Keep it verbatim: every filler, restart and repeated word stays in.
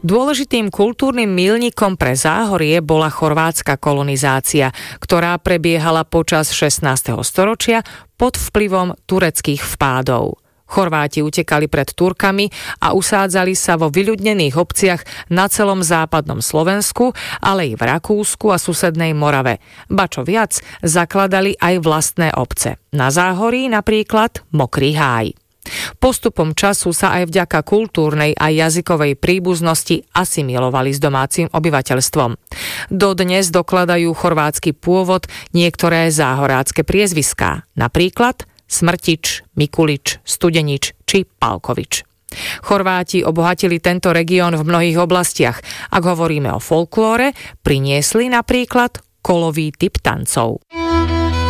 Dôležitým kultúrnym míľnikom pre Záhorie bola chorvátska kolonizácia, ktorá prebiehala počas šestnásteho storočia pod vplyvom tureckých vpádov. Chorváti utekali pred Turkami a usádzali sa vo vyľudnených obciach na celom západnom Slovensku, ale i v Rakúsku a susednej Morave. Ba čo viac, zakladali aj vlastné obce. Na Záhorí napríklad Mokrý Háj. Postupom času sa aj vďaka kultúrnej a jazykovej príbuznosti asimilovali s domácim obyvateľstvom. Dodnes dokladajú chorvátsky pôvod niektoré záhorácke priezviská, napríklad Smrtič, Mikulič, Studenič či Palkovič. Chorváti obohatili tento región v mnohých oblastiach. Ak hovoríme o folklóre, priniesli napríklad kolový typ tancov.